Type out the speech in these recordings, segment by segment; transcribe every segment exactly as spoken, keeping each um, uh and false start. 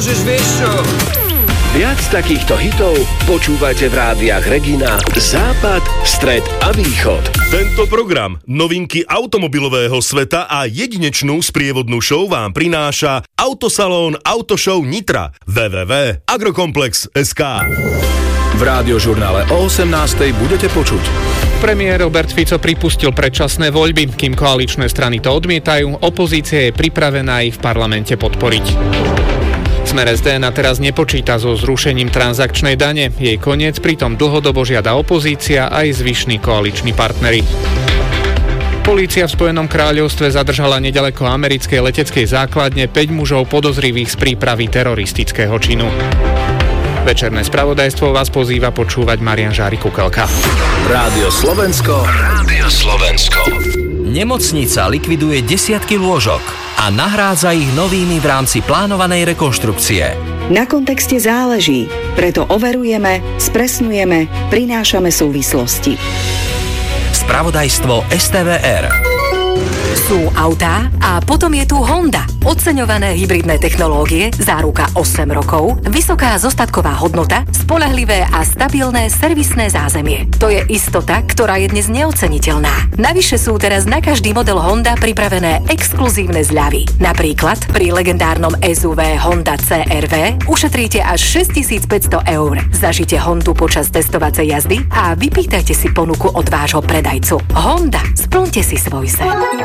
Vieš čo? Viac takýchto hitov počúvajte v rádiách Regina, Západ, Stred a Východ. Tento program, novinky automobilového sveta a jedinečnú sprievodnú show vám prináša Autosalón Autoshow Nitra. w w w bodka agrokomplex bodka es ká. V rádiožurnále o osemnástej budete počuť. Premiér Robert Fico pripustil predčasné voľby. Kým koaličné strany to odmietajú, opozícia je pripravená ich v parlamente podporiť. Smer es dé na teraz nepočíta so zrušením transakčnej dane. Jej koniec pritom dlhodobo žiada opozícia aj zvyšní koaliční partneri. Polícia v Spojenom kráľovstve zadržala neďaleko americkej leteckej základne päť mužov podozrivých z prípravy teroristického činu. Večerné spravodajstvo vás pozýva počúvať Marian Žári-Kukelka. Rádio Slovensko. Rádio Slovensko. Nemocnica likviduje desiatky lôžok a nahrádza ich novými v rámci plánovanej rekonštrukcie. Na kontexte záleží, preto overujeme, spresňujeme, prinášame súvislosti. Spravodajstvo es té vé er. Sú autá a potom je tu Honda. Oceňované hybridné technológie, záruka osem rokov, vysoká zostatková hodnota, spoľahlivé a stabilné servisné zázemie. To je istota, ktorá je dnes neoceniteľná. Navyše sú teraz na každý model Honda pripravené exkluzívne zľavy. Napríklad pri legendárnom es ú vé Honda cé er vé ušetríte až šesťtisícpäťsto eur. Zažite Hondu počas testovacej jazdy a vypýtajte si ponuku od vášho predajcu. Honda, splňte si svoj sen.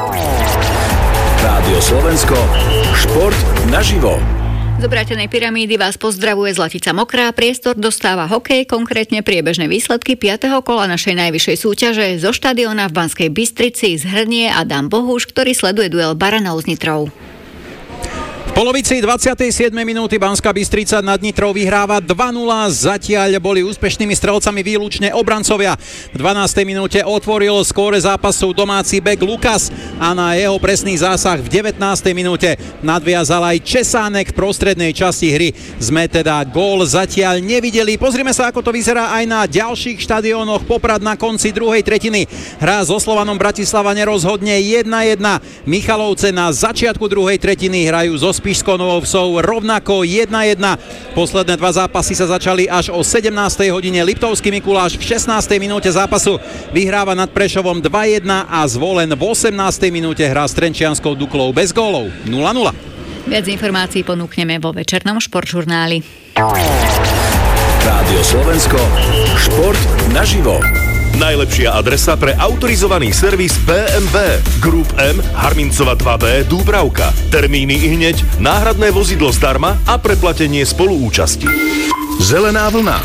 Rádio Slovensko. Šport naživo. Z obrátenej pyramídy vás pozdravuje Zlatica Mokrá. Priestor dostáva hokej, konkrétne priebežné výsledky piateho kola našej najvyššej súťaže. Zo štadióna v Banskej Bystrici zhrnie Adam Bohuš, ktorý sleduje duel Baranov s Nitrou. V polovici dvadsiatej siedmej minúty Banská Bystrica nad Nitrou vyhráva dva nula. Zatiaľ boli úspešnými strelcami výlučne obrancovia. V dvanástej minúte otvoril skóre zápasu domáci bek Lukas a na jeho presný zásah v devätnástej minúte nadviazal aj Česánek v prostrednej časti hry. Sme teda gól zatiaľ nevideli. Pozrime sa, ako to vyzerá aj na ďalších štadiónoch. Poprad na konci druhej tretiny. Hra so Slovanom Bratislava nerozhodne jedna jedna. Michalovce na začiatku druhej tretiny hrajú zo Spišskou Novou Vsou rovnako jedna jedna. Posledné dva zápasy sa začali až o sedemnástej hodine. Liptovský Mikuláš v šestnástej minúte zápasu vyhráva nad Prešovom dva jedna a Zvolen v osemnástej minúte hrá s Trenčianskou Duklou bez gólov nula nula. Viac informácií ponúkneme vo večernom športžurnáli. Rádio Slovensko. Šport naživo. Najlepšia adresa pre autorizovaný servis bé em vé. Group M, Harmincova dva bé, Dúbravka. Termíny i hneď, náhradné vozidlo zdarma a preplatenie spoluúčasti. Zelená vlna.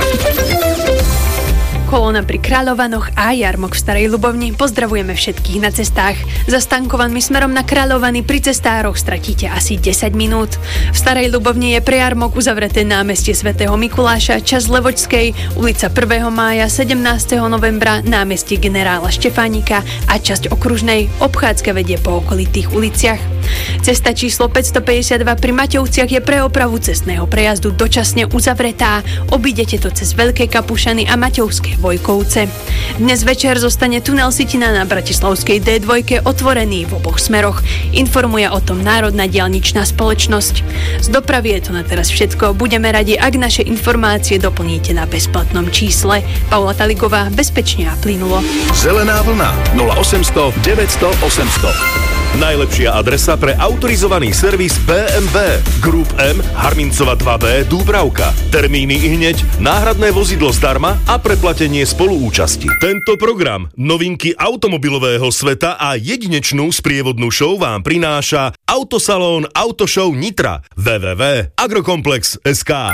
Kolóna pri Kráľovanoch a jarmok v Starej Ľubovni. Pozdravujeme všetkých na cestách. Za Stankovanmi smerom na Kráľovany pri cestároch stratíte asi desať minút. V Starej Ľubovni je pre jarmok uzavreté námestie svätého Mikuláša, časť Levočskej, ulica prvého mája, sedemnásteho novembra, námestie generála Štefánika a časť Okružnej. Obchádzka vedie po okolitých uliciach. Cesta číslo päťstopäťdesiatdva pri Maťovciach je pre opravu cestného prejazdu dočasne uzavretá. Obídete to cez Veľké Kapušany a Maťovské Vojkovce. Dnes večer zostane tunel Sitina na Bratislavskej dé dva otvorený v oboch smeroch. Informuje o tom Národná diaľničná spoločnosť. Z dopravy je to na teraz všetko. Budeme radi, ak naše informácie doplníte na bezplatnom čísle. Paula Taligová, bezpečne a plynulo. Zelená vlna nula osemsto deväťsto osemsto. Najlepšia adresa pre autorizovaný servis bé em vé. Group M, Harmincova dva bé, Dúbravka. Termíny i hneď, náhradné vozidlo zdarma a preplatenie spoluúčasti. Tento program, novinky automobilového sveta a jedinečnú sprievodnú show vám prináša Autosalón Autoshow Nitra. w w w bodka agrokomplex bodka es ká.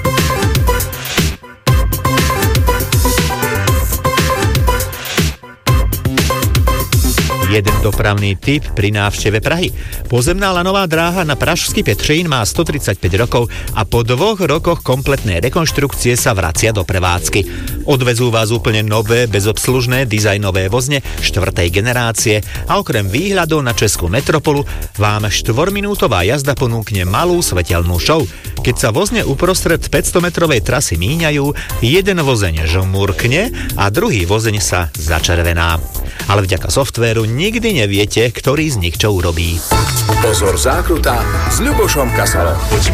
Jeden dopravný tip pri návšteve Prahy. Pozemná lanová dráha na Pražský Petřín má stotridsaťpäť rokov a po dvoch rokoch kompletnej rekonštrukcie sa vracia do prevádzky. Odvezú vás úplne nové, bezobslužné dizajnové vozne štvrtej generácie a okrem výhľadov na Českú metropolu vám štvorminútová jazda ponúkne malú svetelnú show. Keď sa vozne uprostred päťstometrovej trasy míňajú, jeden vozeň žmurkne a druhý vozeň sa začervená. Ale vďaka softvéru nikdy neviete, ktorý z nich čo urobí. Pozor, zákruta s Ľubošom Kasalom.